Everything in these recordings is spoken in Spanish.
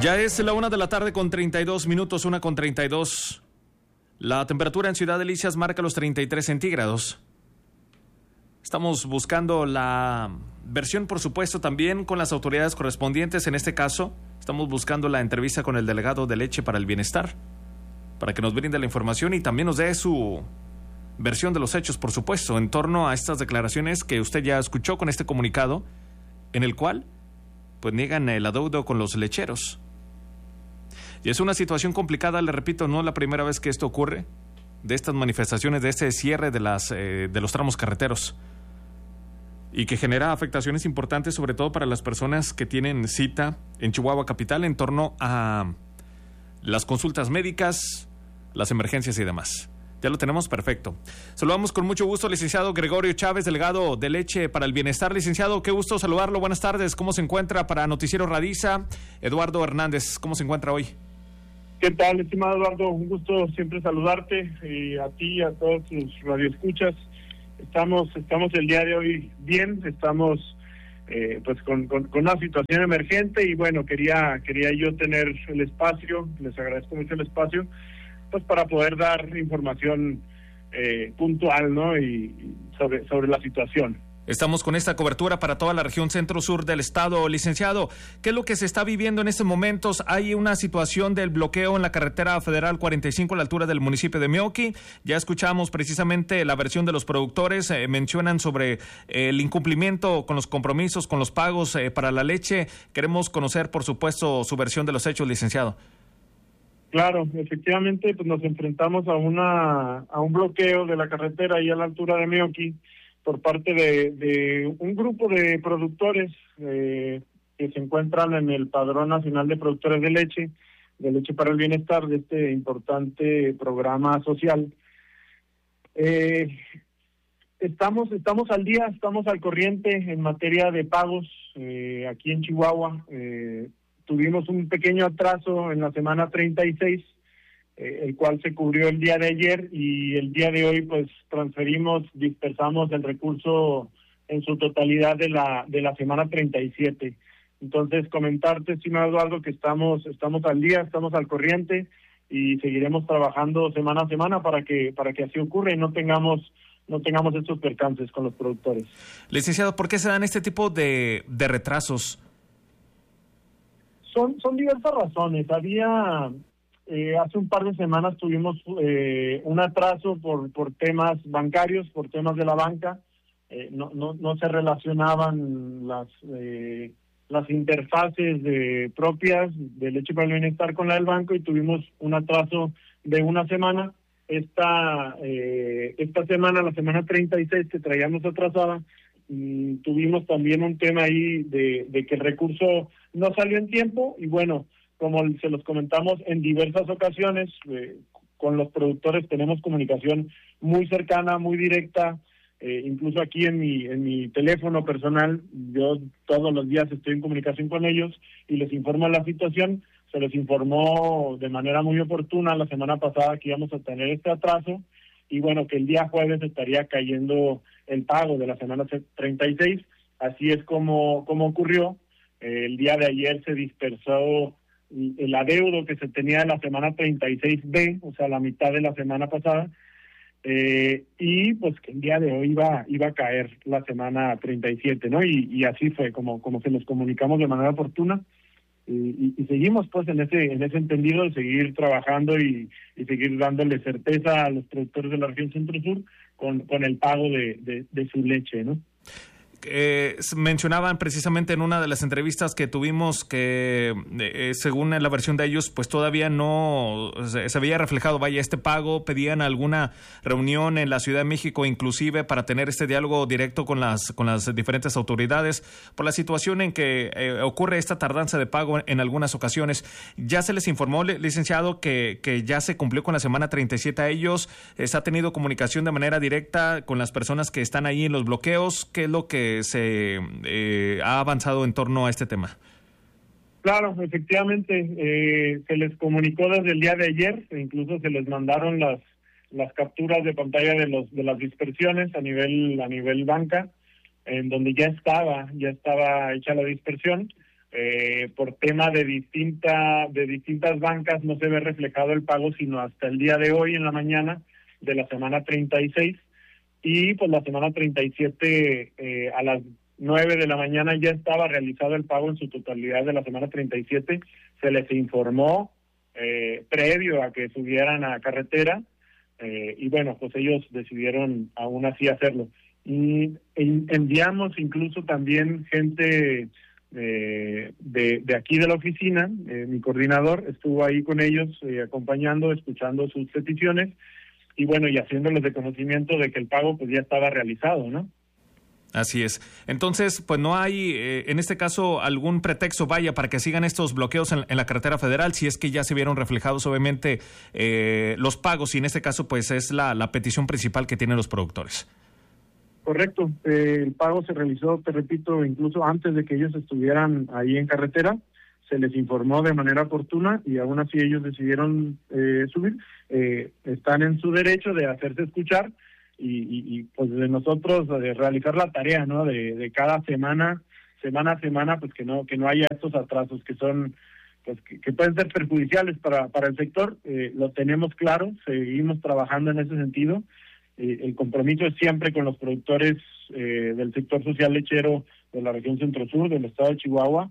Ya es la 1:32 p.m, 1:32 p.m. La temperatura en Ciudad Delicias marca los 33 centígrados. Estamos buscando la versión, por supuesto, también con las autoridades correspondientes. En este caso, estamos buscando la entrevista con el delegado de Leche para el Bienestar, para que nos brinde la información y también nos dé su versión de los hechos, por supuesto, en torno a estas declaraciones que usted ya escuchó con este comunicado, en el cual pues niegan el adeudo con los lecheros. Y es una situación complicada, le repito, no es la primera vez que esto ocurre, de estas manifestaciones, de este cierre de los tramos carreteros, y que genera afectaciones importantes, sobre todo para las personas que tienen cita en Chihuahua capital en torno a las consultas médicas, las emergencias y demás. Ya lo tenemos perfecto. Saludamos con mucho gusto al licenciado Gregorio Chávez, delegado de Leche para el Bienestar. Licenciado, qué gusto saludarlo. Buenas tardes. ¿Cómo se encuentra? Para Noticiero Radiza, Eduardo Hernández. ¿Cómo se encuentra hoy? ¿Qué tal, estimado Eduardo? Un gusto siempre saludarte, y a ti y a todos tus radioescuchas. Estamos el día de hoy bien, estamos pues con una situación emergente y bueno, quería yo tener el espacio, les agradezco mucho el espacio, pues para poder dar información puntual, ¿no? Y sobre la situación. Estamos con esta cobertura para toda la región centro-sur del estado. Licenciado, ¿qué es lo que se está viviendo en estos momentos? Hay una situación del bloqueo en la carretera federal 45 a la altura del municipio de Meoqui. Ya escuchamos precisamente la versión de los productores. Mencionan sobre el incumplimiento con los compromisos, con los pagos para la leche. Queremos conocer, por supuesto, su versión de los hechos, licenciado. Claro, efectivamente, pues nos enfrentamos a un bloqueo de la carretera ahí a la altura de Meoqui, por parte de un grupo de productores que se encuentran en el Padrón Nacional de Productores de Leche para el Bienestar, de este importante programa social. Estamos al día, estamos al corriente en materia de pagos aquí en Chihuahua. Tuvimos un pequeño atraso en la semana 36, el cual se cubrió el día de ayer, y el día de hoy pues dispersamos el recurso en su totalidad de la semana 37. Entonces, comentarte, estimado Eduardo, que estamos al día, estamos al corriente y seguiremos trabajando semana a semana para que así ocurra y no tengamos estos percances con los productores. Licenciado, ¿por qué se dan este tipo de retrasos? Son diversas razones. Hace un par de semanas tuvimos un atraso por temas bancarios, por temas de la banca. No se relacionaban las interfaces propias de Leche para el Bienestar con la del banco y tuvimos un atraso de una semana. Esta semana, la semana 36 que traíamos atrasada, tuvimos también un tema ahí de que el recurso no salió en tiempo y bueno, como se los comentamos en diversas ocasiones, con los productores tenemos comunicación muy cercana, muy directa, incluso aquí en mi teléfono personal, yo todos los días estoy en comunicación con ellos y les informo la situación. Se les informó de manera muy oportuna la semana pasada que íbamos a tener este atraso y bueno, que el día jueves estaría cayendo el pago de la semana 36, así es como ocurrió. El día de ayer se dispersó el adeudo que se tenía en la semana 36B, o sea, la mitad de la semana pasada, y pues que el día de hoy iba a caer la semana 37, ¿no? Y así fue como se los comunicamos de manera oportuna, y seguimos pues en ese entendido de seguir trabajando y seguir dándole certeza a los productores de la región centro-sur con el pago de su leche, ¿no? Mencionaban precisamente en una de las entrevistas que tuvimos que según la versión de ellos pues todavía no se había reflejado este pago. Pedían alguna reunión en la Ciudad de México inclusive para tener este diálogo directo con las diferentes autoridades por la situación en que ocurre esta tardanza de pago en algunas ocasiones. Ya se les informó, licenciado, que ya se cumplió con la semana 37 a ellos. ¿Se ha tenido comunicación de manera directa con las personas que están ahí en los bloqueos? ¿Qué es lo que se ha avanzado en torno a este tema? Claro, efectivamente, se les comunicó desde el día de ayer, e incluso se les mandaron las capturas de pantalla de las dispersiones a nivel banca, en donde ya estaba hecha la dispersión. por tema de distintas bancas no se ve reflejado el pago sino hasta el día de hoy en la mañana de la semana 36, y pues la semana 37 a las 9 de la mañana ya estaba realizado el pago en su totalidad de la semana 37. Se les informó previo a que subieran a carretera, y bueno, pues ellos decidieron aún así hacerlo. Y enviamos incluso también gente de aquí de la oficina. Mi coordinador estuvo ahí con ellos, acompañando, escuchando sus peticiones, y bueno, y haciéndoles de conocimiento de que el pago pues ya estaba realizado, ¿no? Así es. Entonces, pues no hay, en este caso, algún pretexto, vaya, para que sigan estos bloqueos en la carretera federal, si es que ya se vieron reflejados, obviamente, los pagos, y en este caso, pues es la petición principal que tienen los productores. Correcto. El pago se realizó, te repito, incluso antes de que ellos estuvieran ahí en carretera. Se les informó de manera oportuna y aún así ellos decidieron subir. Están en su derecho de hacerse escuchar y pues de nosotros de realizar la tarea, ¿no? De cada semana a semana, pues que no haya estos atrasos que son, pues que pueden ser perjudiciales para el sector. Lo tenemos claro, seguimos trabajando en ese sentido. El compromiso es siempre con los productores del sector social lechero de la región centro-sur del estado de Chihuahua,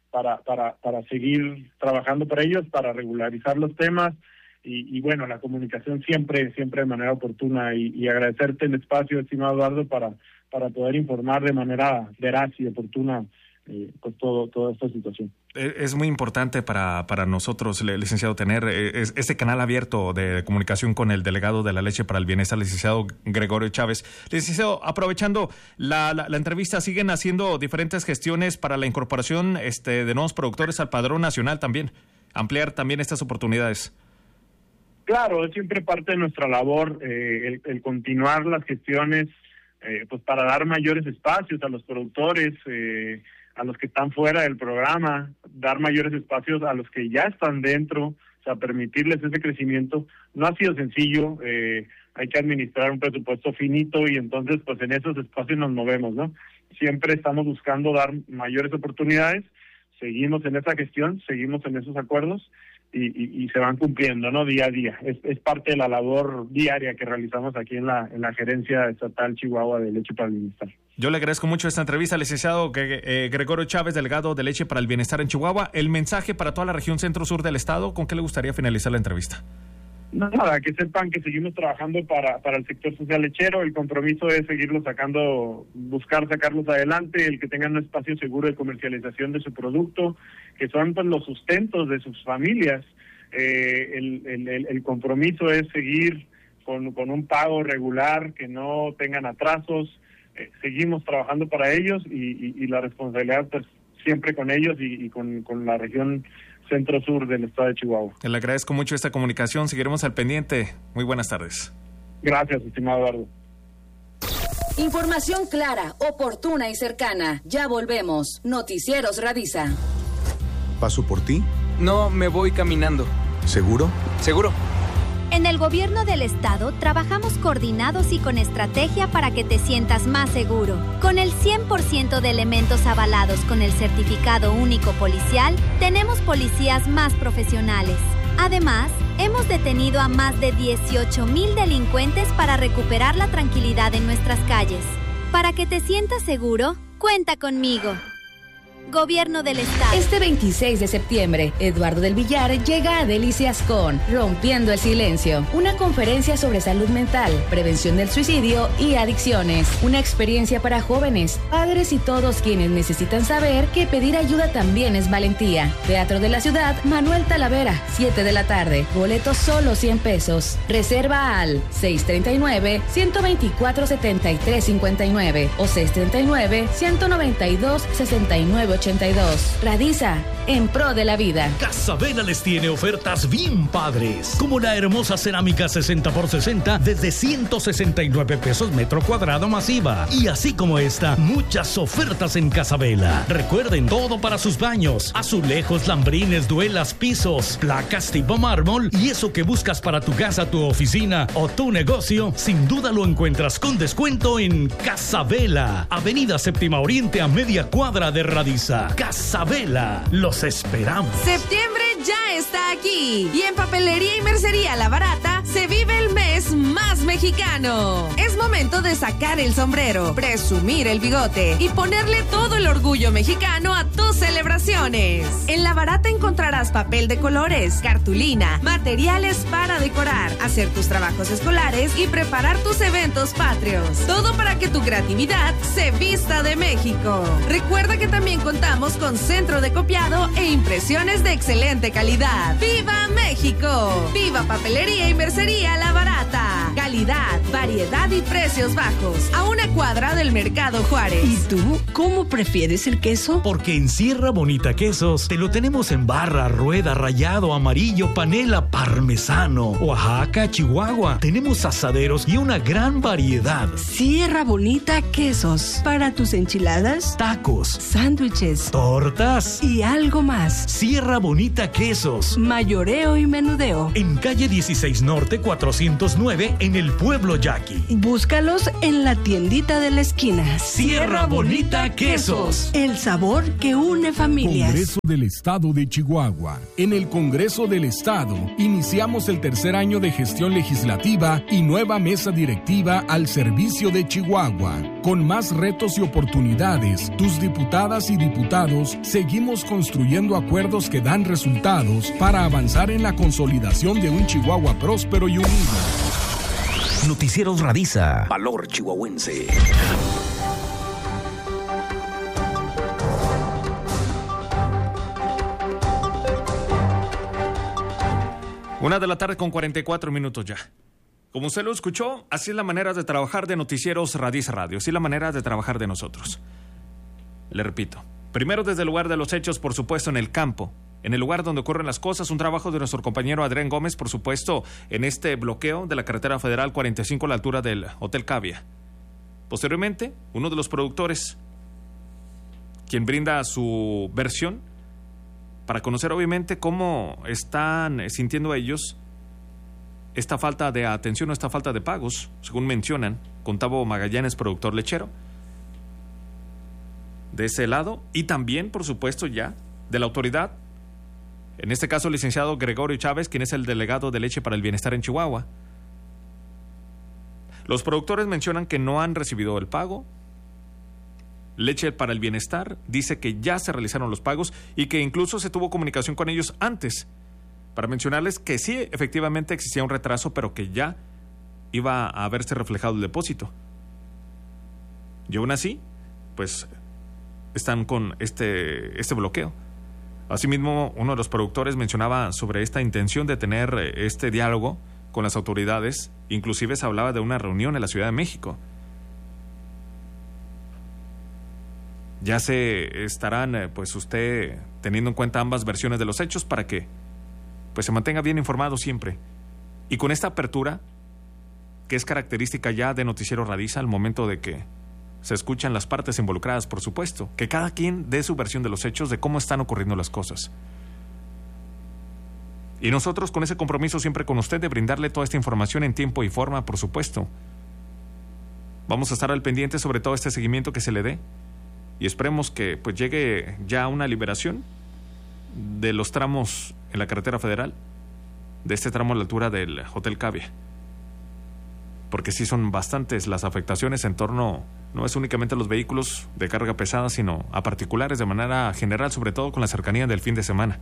para seguir trabajando para ellos, para regularizar los temas y bueno, la comunicación siempre de manera oportuna, y agradecerte el espacio, estimado Eduardo, para poder informar de manera veraz y oportuna pues toda esta situación. Es muy importante para nosotros, licenciado, tener este canal abierto de comunicación con el delegado de la leche para el bienestar, licenciado Gregorio Chávez. Licenciado, aprovechando la entrevista, ¿siguen haciendo diferentes gestiones para la incorporación de nuevos productores al padrón nacional también? Ampliar también estas oportunidades. Claro, es siempre parte de nuestra labor el continuar las gestiones pues para dar mayores espacios a los productores, a los que están fuera del programa, dar mayores espacios a los que ya están dentro, o sea, permitirles ese crecimiento. No ha sido sencillo, hay que administrar un presupuesto finito y entonces pues en esos espacios nos movemos, ¿no? Siempre estamos buscando dar mayores oportunidades, seguimos en esa gestión, seguimos en esos acuerdos y se van cumpliendo, ¿no? Día a día. Es parte de la labor diaria que realizamos aquí en la Gerencia Estatal Chihuahua de Leche para el Bienestar. Yo le agradezco mucho esta entrevista, licenciado Gregorio Chávez, delegado de Leche para el Bienestar en Chihuahua. El mensaje para toda la región centro-sur del estado, ¿con qué le gustaría finalizar la entrevista? Nada, que sepan que seguimos trabajando para el sector social lechero. El compromiso es seguirlos buscar sacarlos adelante, el que tengan un espacio seguro de comercialización de su producto, que son pues los sustentos de sus familias. El compromiso es seguir con un pago regular, que no tengan atrasos. Seguimos trabajando para ellos y la responsabilidad pues siempre con ellos y con la región centro-sur del estado de Chihuahua. Le agradezco mucho esta comunicación, seguiremos al pendiente. Muy buenas tardes. Gracias, estimado Eduardo. Información clara, oportuna y cercana. Ya volvemos. Noticieros Radisa. ¿Paso por ti? No, me voy caminando. ¿Seguro? Seguro. En el gobierno del estado trabajamos coordinados y con estrategia para que te sientas más seguro. Con el 100% de elementos avalados con el certificado único policial, tenemos policías más profesionales. Además, hemos detenido a más de 18,000 delincuentes para recuperar la tranquilidad en nuestras calles. Para que te sientas seguro, cuenta conmigo. Gobierno del Estado. Este 26 de septiembre, Eduardo del Villar llega a Delicias con Rompiendo el Silencio, una conferencia sobre salud mental, prevención del suicidio y adicciones. Una experiencia para jóvenes, padres y todos quienes necesitan saber que pedir ayuda también es valentía. Teatro de la Ciudad, Manuel Talavera, 7 de la tarde. Boletos solo 100 pesos. Reserva al 639-124-7359 o 639-192-6982. Radisa, en pro de la vida. Casabela les tiene ofertas bien padres, como la hermosa cerámica 60x60 desde 169 pesos metro cuadrado masiva. Y así como esta, muchas ofertas en Casabela. Recuerden, todo para sus baños: azulejos, lambrines, duelas, pisos, placas tipo mármol, y eso que buscas para tu casa, tu oficina o tu negocio, sin duda lo encuentras con descuento en Casabela, Avenida Séptima Oriente, a media cuadra de Radiza. Casabela, los esperamos. Septiembre ya está aquí, y en Papelería y Mercería La Barata se vive el mes más mexicano. Es momento de sacar el sombrero, presumir el bigote y ponerle todo el orgullo mexicano a tus celebraciones. En La Barata encontrarás papel de colores, cartulina, materiales para decorar, hacer tus trabajos escolares y preparar tus eventos patrios. Todo para que tu creatividad se vista de México. Recuerda que también contamos con centro de copiado e impresiones de excelente calidad. ¡Viva México! ¡Viva Papelería y Mercería La Barata! Calidad, variedad y precios bajos. A una cuadra del Mercado Juárez. ¿Y tú cómo prefieres el queso? Porque en Sierra Bonita Quesos te lo tenemos en barra, rueda, rallado, amarillo, panela, parmesano, Oaxaca, Chihuahua. Tenemos asaderos y una gran variedad. Sierra Bonita Quesos. Para tus enchiladas, tacos, sándwiches, tortas y algo más. Sierra Bonita Quesos. Mayoreo y menudeo. En calle 16 Norte 409 en el pueblo Yaqui. Búscalos en la tiendita de la esquina. Sierra Bonita Quesos. El sabor que une familias. Congreso del Estado de Chihuahua. En el Congreso del Estado iniciamos el tercer año de gestión legislativa y nueva mesa directiva al servicio de Chihuahua. Con más retos y oportunidades, tus diputadas y diputados seguimos construyendo acuerdos que dan resultados para avanzar en la consolidación de un Chihuahua próspero y unido. Noticieros Radiza. Valor chihuahuense. Una de la tarde con 44 minutos ya. Como usted lo escuchó, así es la manera de trabajar de Noticieros Radiza Radio, así es la manera de trabajar de nosotros. Le repito, primero desde el lugar de los hechos, por supuesto, en el campo, en el lugar donde ocurren las cosas, un trabajo de nuestro compañero Adrián Gómez, por supuesto, en este bloqueo de la carretera federal 45 a la altura del Hotel Cavia. Posteriormente, uno de los productores, quien brinda su versión para conocer obviamente cómo están sintiendo ellos esta falta de atención o esta falta de pagos, según mencionan, con Tavo Magallanes, productor lechero, de ese lado, y también, por supuesto, ya de la autoridad, en este caso el licenciado Gregorio Chávez, quien es el delegado de Leche para el Bienestar en Chihuahua. Los productores mencionan que no han recibido el pago. Leche para el Bienestar dice que ya se realizaron los pagos y que incluso se tuvo comunicación con ellos antes para mencionarles que sí, efectivamente existía un retraso, pero que ya iba a haberse reflejado el depósito. Y aún así, pues están con este bloqueo. Asimismo, uno de los productores mencionaba sobre esta intención de tener este diálogo con las autoridades, inclusive se hablaba de una reunión en la Ciudad de México. Ya se estarán, pues usted, teniendo en cuenta ambas versiones de los hechos para que pues se mantenga bien informado siempre. Y con esta apertura, que es característica ya de Noticiero Radiza, al momento de que se escuchan las partes involucradas, por supuesto, que cada quien dé su versión de los hechos, de cómo están ocurriendo las cosas. Y nosotros con ese compromiso siempre con usted de brindarle toda esta información en tiempo y forma, por supuesto. Vamos a estar al pendiente sobre todo este seguimiento que se le dé y esperemos que pues llegue ya una liberación de los tramos en la carretera federal, de este tramo a la altura del Hotel Cavia. Porque sí son bastantes las afectaciones en torno, no es únicamente a los vehículos de carga pesada, sino a particulares de manera general, sobre todo con la cercanía del fin de semana.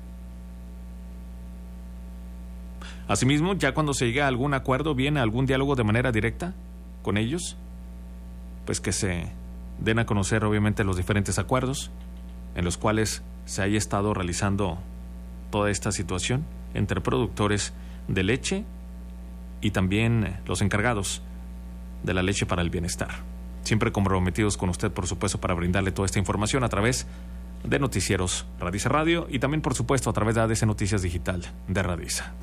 Asimismo, ya cuando se llegue a algún acuerdo, viene algún diálogo de manera directa con ellos, pues que se den a conocer obviamente los diferentes acuerdos en los cuales se haya estado realizando toda esta situación entre productores de leche y también los encargados de la leche para el bienestar. Siempre comprometidos con usted, por supuesto, para brindarle toda esta información a través de Noticieros Radiza Radio y también, por supuesto, a través de ADC Noticias Digital de Radiza.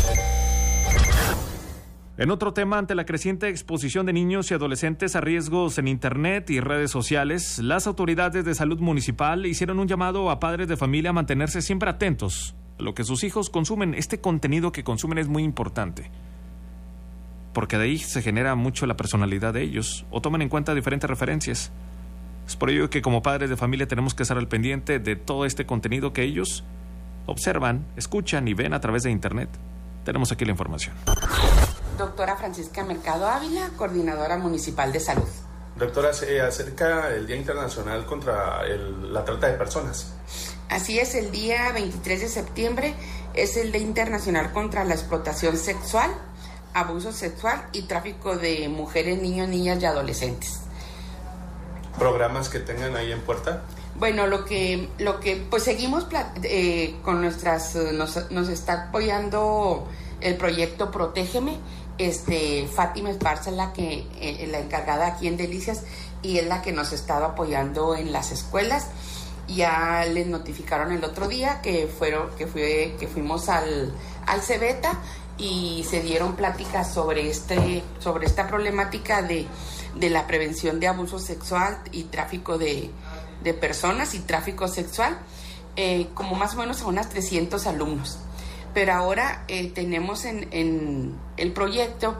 En otro tema, ante la creciente exposición de niños y adolescentes a riesgos en Internet y redes sociales, las autoridades de salud municipal hicieron un llamado a padres de familia a mantenerse siempre atentos a lo que sus hijos consumen. Este contenido que consumen es muy importante, porque de ahí se genera mucho la personalidad de ellos o toman en cuenta diferentes referencias. Es por ello que como padres de familia tenemos que estar al pendiente de todo este contenido que ellos observan, escuchan y ven a través de Internet. Tenemos aquí la información. Doctora Francisca Mercado Ávila, coordinadora municipal de salud. Doctora, se acerca el Día Internacional contra la Trata de Personas. Así es, el día 23 de septiembre es el Día Internacional contra la Explotación Sexual, Abuso Sexual y Tráfico de Mujeres, Niños, Niñas y Adolescentes. ¿Programas que tengan ahí en puerta? Bueno, lo que pues seguimos con nuestras, nos está apoyando el proyecto Protégeme. Fátima Esparza es la encargada aquí en Delicias y es la que nos ha estado apoyando en las escuelas. Ya les notificaron el otro día que fuimos al Cebeta y se dieron pláticas sobre esta problemática de la prevención de abuso sexual y tráfico de personas y tráfico sexual, como más o menos a unas 300 alumnos. Pero ahora tenemos en el proyecto,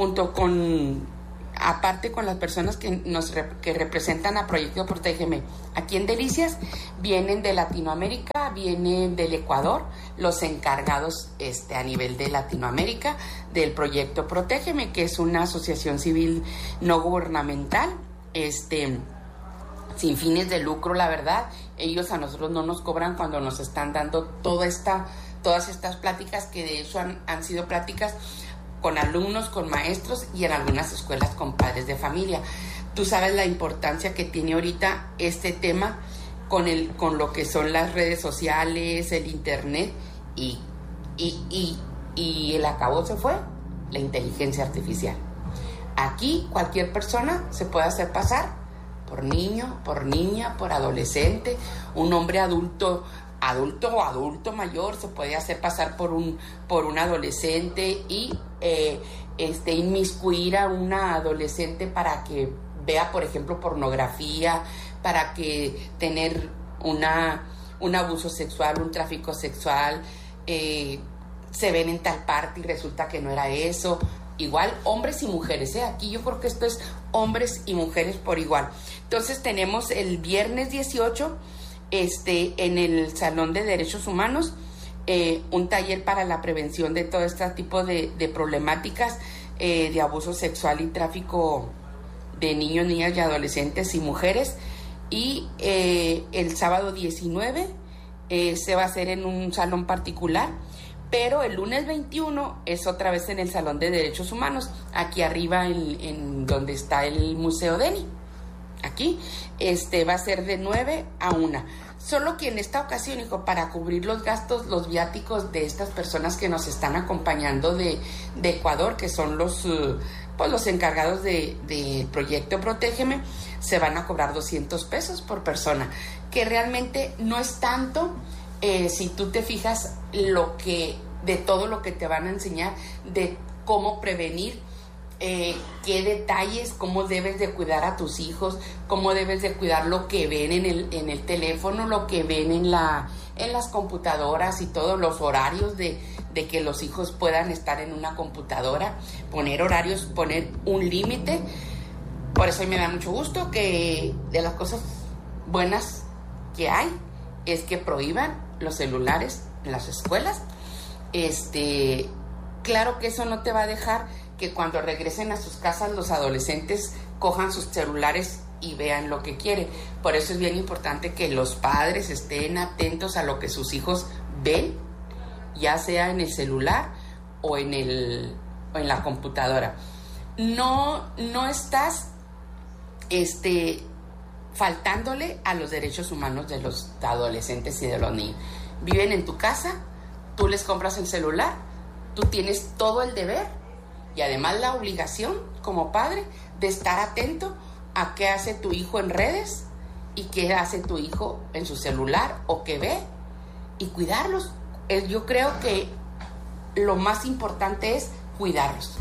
aparte con las personas que representan a Proyecto Protégeme, aquí en Delicias, vienen de Latinoamérica, vienen del Ecuador, los encargados a nivel de Latinoamérica del Proyecto Protégeme, que es una asociación civil no gubernamental, sin fines de lucro, la verdad. Ellos a nosotros no nos cobran cuando nos están dando todas estas pláticas, que de hecho han sido pláticas con alumnos, con maestros y en algunas escuelas con padres de familia. Tú sabes la importancia que tiene ahorita este tema con lo que son las redes sociales, el Internet y el acabose fue la inteligencia artificial. Aquí cualquier persona se puede hacer pasar por niño, por niña, por adolescente, un hombre adulto o adulto mayor se puede hacer pasar por un adolescente y inmiscuir a una adolescente para que vea, por ejemplo, pornografía, para que tener un abuso sexual, un tráfico sexual, se ven en tal parte y resulta que no era eso. Igual hombres y mujeres, aquí yo creo que esto es hombres y mujeres por igual. Entonces tenemos el viernes 18 en el Salón de Derechos Humanos un taller para la prevención de todo este tipo de problemáticas de abuso sexual y tráfico de niños, niñas y adolescentes y mujeres. Y el sábado 19 se va a hacer en un salón particular, pero el lunes 21 es otra vez en el Salón de Derechos Humanos, aquí arriba en donde está el Museo Deni. Aquí va a ser de 9 a 1. Solo que en esta ocasión, hijo, para cubrir los gastos, los viáticos de estas personas que nos están acompañando de Ecuador, que son los encargados de Proyecto Protégeme, se van a cobrar 200 pesos por persona, que realmente no es tanto si tú te fijas de todo lo que te van a enseñar, de cómo prevenir, qué detalles, cómo debes de cuidar a tus hijos, cómo debes de cuidar lo que ven en el teléfono, lo que ven en las computadoras y todos los horarios de que los hijos puedan estar en una computadora, poner horarios, poner un límite. Por eso me da mucho gusto que de las cosas buenas que hay es que prohíban los celulares en las escuelas. Claro que eso no te va a dejar que cuando regresen a sus casas los adolescentes cojan sus celulares y vean lo que quieren. Por eso es bien importante que los padres estén atentos a lo que sus hijos ven, ya sea en el celular o en la computadora. No estás faltándole a los derechos humanos de los adolescentes y de los niños. Viven en tu casa, tú les compras el celular, tú tienes todo el deber y además la obligación como padre de estar atento a qué hace tu hijo en redes y qué hace tu hijo en su celular o qué ve, y cuidarlos. Yo creo que lo más importante es cuidarlos.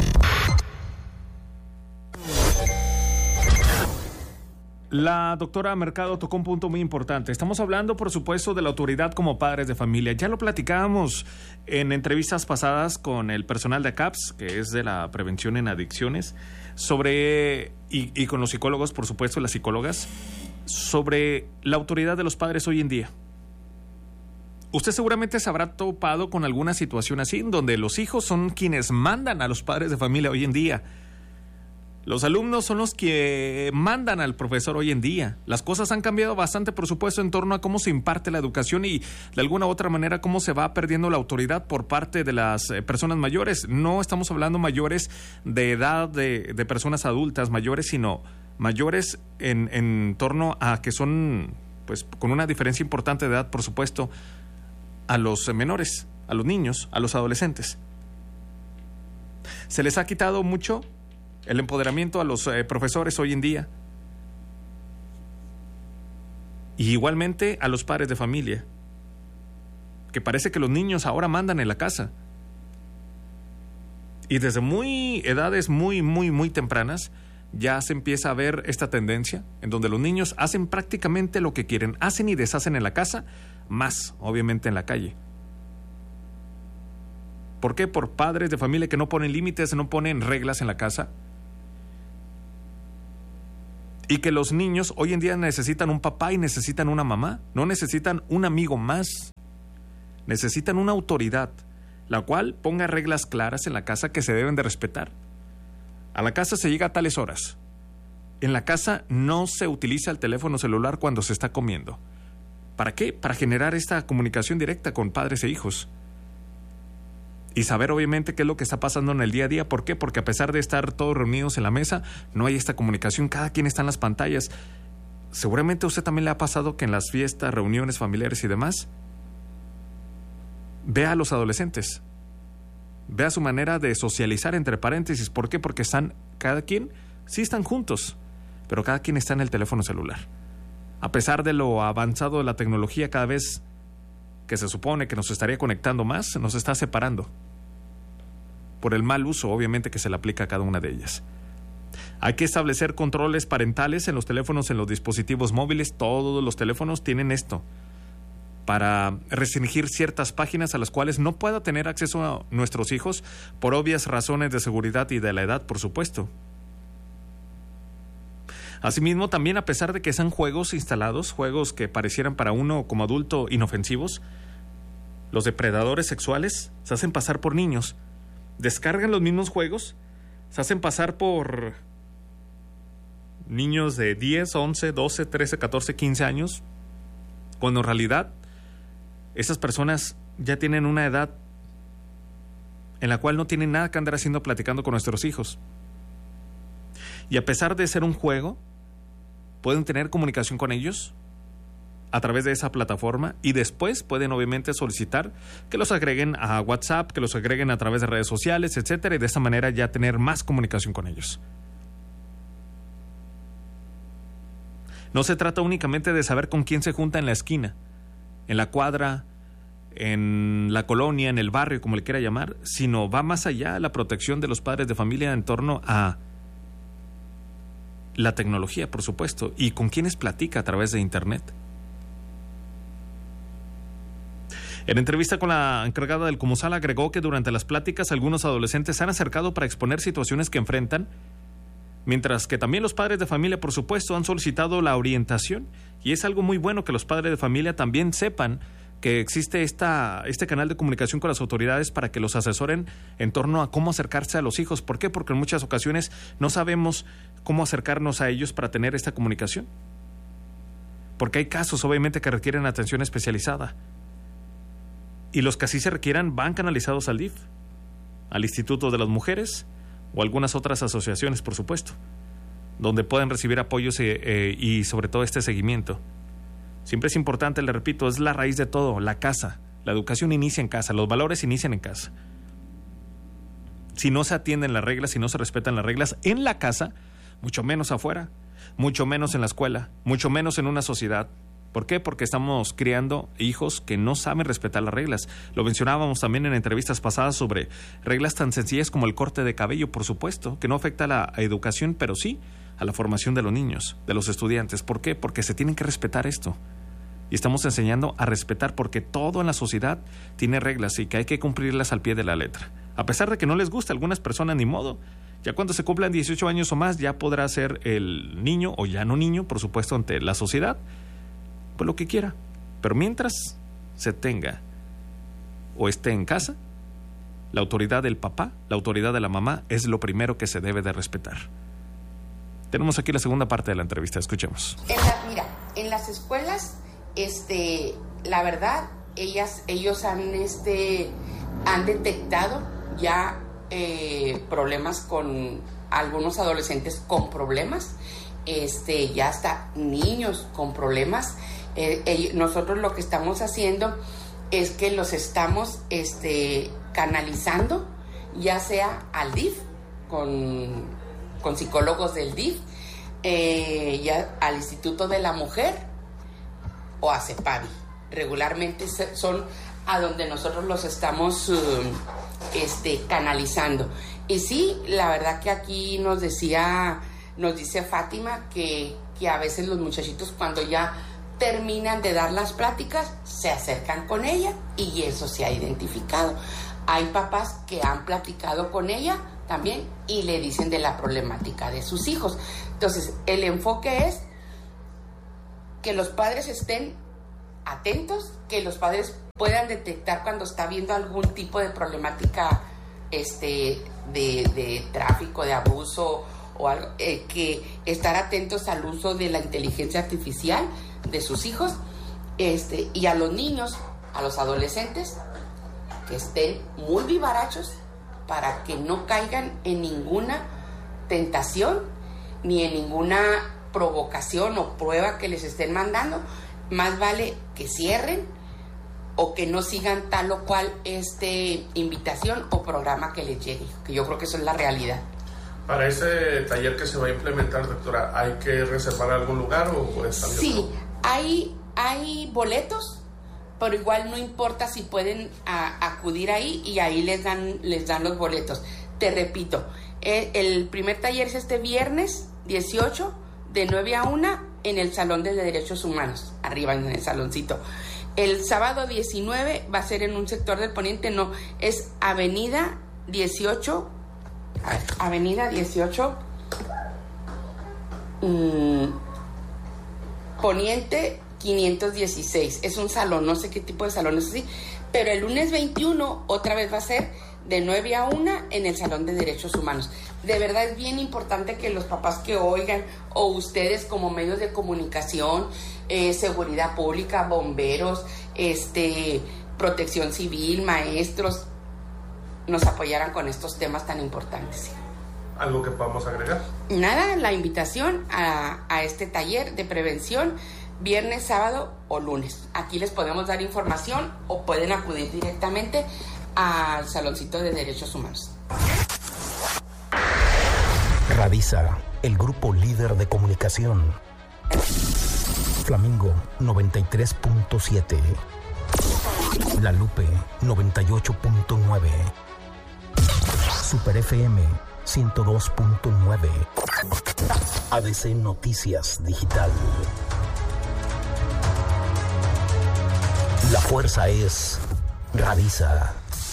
La doctora Mercado tocó un punto muy importante. Estamos hablando, por supuesto, de la autoridad como padres de familia. Ya lo platicábamos en entrevistas pasadas con el personal de ACAPS, que es de la prevención en adicciones, sobre, y con los psicólogos, por supuesto, las psicólogas, sobre la autoridad de los padres hoy en día. Usted seguramente se habrá topado con alguna situación así, donde los hijos son quienes mandan a los padres de familia hoy en día. Los alumnos son los que mandan al profesor hoy en día. Las cosas han cambiado bastante, por supuesto, en torno a cómo se imparte la educación y de alguna u otra manera cómo se va perdiendo la autoridad por parte de las personas mayores. No estamos hablando mayores de edad de personas adultas mayores, sino mayores en torno a que son, pues, con una diferencia importante de edad, por supuesto, a los menores, a los niños, a los adolescentes. Se les ha quitado mucho el empoderamiento a los profesores hoy en día. Y igualmente a los padres de familia, que parece que los niños ahora mandan en la casa. Y desde edades muy tempranas ya se empieza a ver esta tendencia en donde los niños hacen prácticamente lo que quieren, hacen y deshacen en la casa, más obviamente en la calle. ¿Por qué? Por padres de familia que no ponen límites, no ponen reglas en la casa. Y que los niños hoy en día necesitan un papá y necesitan una mamá, no necesitan un amigo más. Necesitan una autoridad, la cual ponga reglas claras en la casa que se deben de respetar. A la casa se llega a tales horas. En la casa no se utiliza el teléfono celular cuando se está comiendo. ¿Para qué? Para generar esta comunicación directa con padres e hijos. Y saber obviamente qué es lo que está pasando en el día a día. ¿Por qué? Porque a pesar de estar todos reunidos en la mesa, no hay esta comunicación, cada quien está en las pantallas. Seguramente a usted también le ha pasado que en las fiestas, reuniones familiares y demás, vea a los adolescentes, vea su manera de socializar, entre paréntesis. ¿Por qué? Porque cada quien, sí están juntos, pero cada quien está en el teléfono celular. A pesar de lo avanzado de la tecnología, cada vez que se supone que nos estaría conectando más, nos está separando. Por el mal uso, obviamente, que se le aplica a cada una de ellas. Hay que establecer controles parentales en los teléfonos, en los dispositivos móviles. Todos los teléfonos tienen esto, para restringir ciertas páginas a las cuales no pueda tener acceso a nuestros hijos, por obvias razones de seguridad y de la edad, por supuesto. Asimismo, también a pesar de que sean juegos instalados, juegos que parecieran para uno como adulto inofensivos, los depredadores sexuales se hacen pasar por niños, descargan los mismos juegos, se hacen pasar por niños de 10, 11, 12, 13, 14, 15 años, cuando en realidad esas personas ya tienen una edad en la cual no tienen nada que andar haciendo platicando con nuestros hijos. Y a pesar de ser un juego, pueden tener comunicación con ellos a través de esa plataforma y después pueden obviamente solicitar que los agreguen a WhatsApp, que los agreguen a través de redes sociales, etcétera, y de esa manera ya tener más comunicación con ellos. No se trata únicamente de saber con quién se junta en la esquina, en la cuadra, en la colonia, en el barrio, como le quiera llamar, sino va más allá la protección de los padres de familia en torno a la tecnología, por supuesto, y con quienes platica a través de Internet. En entrevista con la encargada del Comuzal agregó que durante las pláticas algunos adolescentes se han acercado para exponer situaciones que enfrentan, mientras que también los padres de familia, por supuesto, han solicitado la orientación, y es algo muy bueno que los padres de familia también sepan que existe este canal de comunicación con las autoridades para que los asesoren en torno a cómo acercarse a los hijos. ¿Por qué? Porque en muchas ocasiones no sabemos cómo acercarnos a ellos para tener esta comunicación. Porque hay casos, obviamente, que requieren atención especializada. Y los que así se requieran van canalizados al DIF, al Instituto de las Mujeres o algunas otras asociaciones, por supuesto, donde pueden recibir apoyos y sobre todo este seguimiento. Siempre es importante, le repito, es la raíz de todo, la casa. La educación inicia en casa, los valores inician en casa. Si no se atienden las reglas, si no se respetan las reglas en la casa, mucho menos afuera. mucho menos en la escuela, mucho menos en una sociedad. ¿Por qué? Porque estamos criando hijos que no saben respetar las reglas. Lo mencionábamos también en entrevistas pasadas sobre reglas tan sencillas como el corte de cabello, por supuesto, que no afecta a la educación, pero sí a la formación de los niños, de los estudiantes. ¿Por qué? Porque se tienen que respetar esto. Y estamos enseñando a respetar porque todo en la sociedad tiene reglas y que hay que cumplirlas al pie de la letra. A pesar de que no les gusta a algunas personas, ni modo. Ya cuando se cumplan 18 años o más, ya podrá ser el niño, o ya no niño, por supuesto, ante la sociedad, pues lo que quiera. Pero mientras se tenga o esté en casa, la autoridad del papá, la autoridad de la mamá es lo primero que se debe de respetar. Tenemos aquí la segunda parte de la entrevista, escuchemos. Mira, en las escuelas, la verdad, ellos han detectado ya problemas con algunos adolescentes con problemas, ya hasta niños con problemas. Nosotros lo que estamos haciendo es que los estamos canalizando, ya sea al DIF, con psicólogos del DIF, ya al Instituto de la Mujer o a CEPAVI. Regularmente son a donde nosotros los estamos canalizando. Y sí, la verdad que aquí nos dice Fátima que a veces los muchachitos, cuando ya terminan de dar las pláticas, se acercan con ella, y eso se ha identificado. Hay papás que han platicado con ella también y le dicen de la problemática de sus hijos. Entonces, el enfoque es que los padres estén atentos, que los padres puedan detectar cuando está viendo algún tipo de problemática de tráfico, de abuso o algo, que estar atentos al uso de la inteligencia artificial de sus hijos, y a los niños, a los adolescentes, que estén muy vivarachos para que no caigan en ninguna tentación ni en ninguna provocación o prueba que les estén mandando. Más vale que cierren o que no sigan tal o cual invitación o programa que les llegue, que yo creo que eso es la realidad. Para ese taller que se va a implementar, doctora, ¿hay que reservar algún lugar o puede estar abierto? Sí, hay boletos, pero igual no importa si pueden acudir ahí, y ahí les dan los boletos. Te repito, el primer taller es este viernes 18 de 9 a 1 en el Salón de Derechos Humanos, arriba en el saloncito. El sábado 19 va a ser en un sector del poniente, no, es Avenida 18, Poniente 516. Es un salón, no sé qué tipo de salón es así, pero el lunes 21 otra vez va a ser de 9 a 1 en el Salón de Derechos Humanos. De verdad es bien importante que los papás que oigan, o ustedes como medios de comunicación, seguridad pública, bomberos, protección civil, maestros, nos apoyaran con estos temas tan importantes. ¿Algo que podamos agregar? Nada, la invitación a este taller de prevención, viernes, sábado o lunes. Aquí les podemos dar información o pueden acudir directamente al Saloncito de Derechos Humanos. Radisa, el grupo líder de comunicación. Flamingo 93.7. La Lupe 98.9. Super FM 102.9. ADC Noticias Digital. La fuerza es Radisa.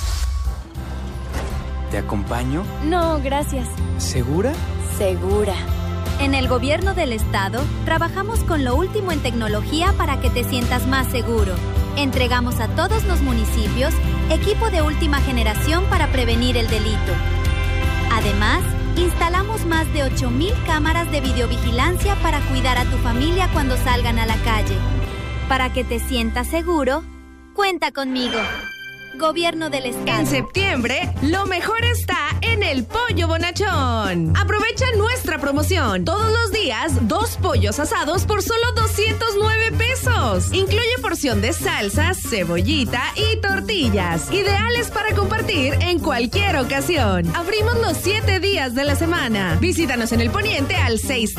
¿Te acompaño? No, gracias. ¿Segura? Segura. En el Gobierno del Estado, trabajamos con lo último en tecnología para que te sientas más seguro. Entregamos a todos los municipios equipo de última generación para prevenir el delito. Además, instalamos más de 8,000 cámaras de videovigilancia para cuidar a tu familia cuando salgan a la calle. Para que te sientas seguro, cuenta conmigo. Gobierno del Estado. En septiembre, lo mejor está en el Pollo Bonachón. Aprovecha nuestra promoción. Todos los días, 2 pollos asados por solo 209 pesos. Incluye porción de salsas, cebollita y tortillas. Ideales para compartir en cualquier ocasión. Abrimos los 7 días de la semana. Visítanos en el Poniente al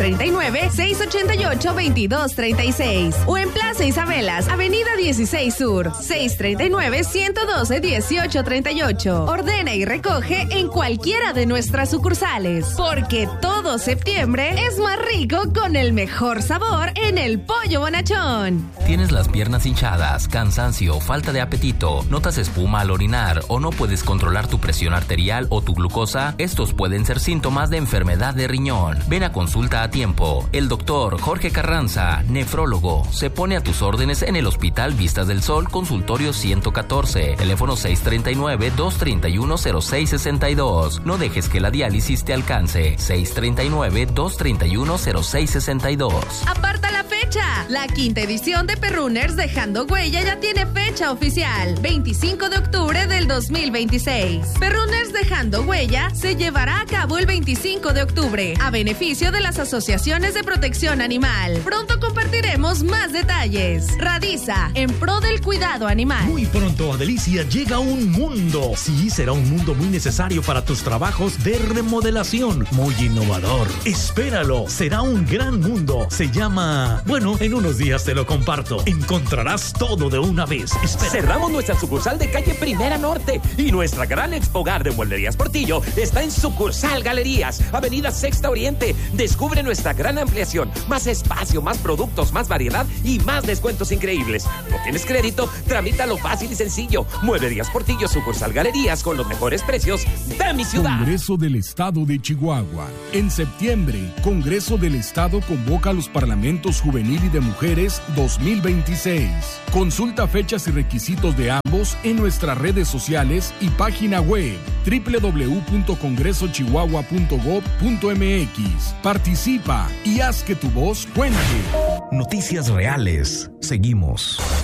639-688-2236 o en Plaza Isabelas, Avenida 16 Sur, 639-112-1838. Ordena y recoge en cualquiera de nuestras sucursales, porque todo septiembre es más rico con el mejor sabor en el Pollo Bonachón. ¿Tienes las piernas hinchadas, cansancio, falta de apetito, notas espuma al orinar o no puedes controlar tu presión arterial o tu glucosa? Estos pueden ser síntomas de enfermedad de riñón. Ven a consulta a tiempo. El doctor Jorge Carranza, nefrólogo, se pone a tus órdenes en el Hospital Vistas del Sol, consultorio 114, teléfono 639-231-0662. No dejes que la diálisis te alcance. 639-231-0662. ¡Aparta la fecha! La 5ª edición de Perrunners Dejando Huella ya tiene fecha oficial, 25 de octubre del 2026. Perrunners Dejando Huella se llevará a cabo el 25 de octubre, a beneficio de las asociaciones de protección animal. Pronto compartiremos más detalles. Radisa, en pro del cuidado animal. Muy pronto a Delicia llega un mundo. Sí, será un mundo muy necesario para tus trabajos de remodelación. Muy innovador. Espéralo, será un gran mundo. Se llama... Bueno, en unos días te lo comparto. Encontrarás todo de una vez. Espera. Cerramos nuestra sucursal de calle Primera Norte y nuestra gran expogar de Mueblerías Portillo está en sucursal Galerías, Avenida Sexta Oriente. Descubre nuestra gran ampliación, más espacio, más productos, más variedad y más descuentos increíbles. ¿No tienes crédito? Tramítalo fácil y sencillo. Mueblerías Portillo, sucursal Galerías, con los mejores precios de mi ciudad. Congreso del Estado de Chihuahua. En septiembre, Congreso del Estado convoca a los parlamentos juvenil y de mujeres 2026. Consulta fechas y requisitos de ambos en nuestras redes sociales y página web www.congresochihuahua.gov.mx. Participa y haz que tu voz cuente. Noticias reales. Seguimos.